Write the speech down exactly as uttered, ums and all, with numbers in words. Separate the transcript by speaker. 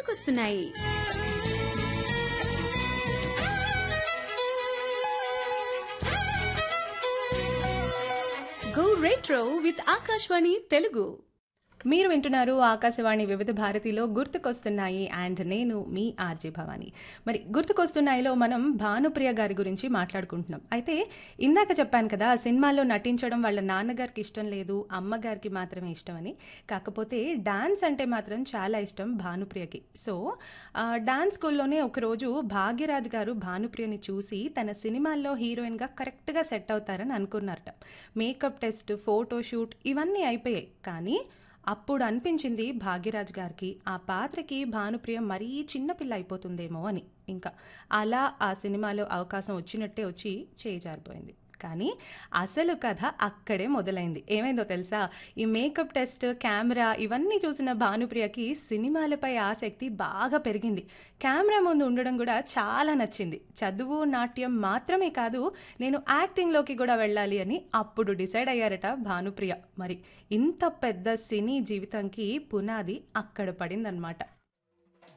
Speaker 1: గుర్తుకొస్తున్నాయి. Go retro with Akashvani Telugu.
Speaker 2: మీరు వింటున్నారు ఆకాశవాణి వివిధ భారతిలో గుర్తుకొస్తున్నాయి అండ్ నేను మీ ఆర్జే భవాని. మరి గుర్తుకొస్తున్నాయిలో మనం భానుప్రియ గారి గురించి మాట్లాడుకుంటున్నాం. అయితే ఇందాక చెప్పాను కదా, సినిమాల్లో నటించడం వాళ్ళ నాన్నగారికి ఇష్టం లేదు, అమ్మగారికి మాత్రమే ఇష్టం అని. కాకపోతే డాన్స్ అంటే మాత్రం చాలా ఇష్టం భానుప్రియకి. సో డాన్స్ స్కూల్లోనే ఒకరోజు భాగ్యరాజ్ గారు భానుప్రియని చూసి తన సినిమాల్లో హీరోయిన్గా కరెక్ట్గా సెట్ అవుతారని అనుకున్నారట. మేకప్ టెస్ట్, ఫోటోషూట్ ఇవన్నీ అయిపోయాయి. కానీ అప్పుడు అనిపించింది భాగ్యరాజ్ గారికి ఆ పాత్రకి భానుప్రియ మరీ చిన్నపిల్ల అయిపోతుందేమో అని. ఇంకా అలా ఆ సినిమాలో అవకాశం వచ్చినట్టే వచ్చి చేజారిపోయింది. కానీ అసలు కథ అక్కడే మొదలైంది. ఏమైందో తెలుసా? ఈ మేకప్ టెస్ట్, కెమెరా ఇవన్నీ చూసిన భానుప్రియకి సినిమాలపై ఆసక్తి బాగా పెరిగింది. కెమెరా ముందు ఉండడం కూడా చాలా నచ్చింది. చదువు, నాట్యం మాత్రమే కాదు, నేను యాక్టింగ్లోకి కూడా వెళ్ళాలి అని అప్పుడు డిసైడ్ అయ్యారట భానుప్రియ. మరి ఇంత పెద్ద సినీ జీవితంకి పునాది అక్కడ పడిందనమాట.